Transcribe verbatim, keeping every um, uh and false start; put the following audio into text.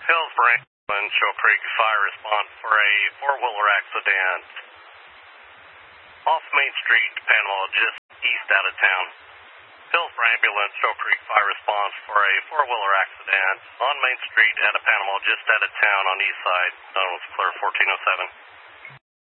Hillsborough Ambulance, Shoal Creek Fire Response for a four-wheeler accident off Main Street, Panama, just east out of town. Hillsborough Ambulance, Shoal Creek Fire Response for a four-wheeler accident on Main Street out of Panama, just out of town on east side. That was clear fourteen oh seven.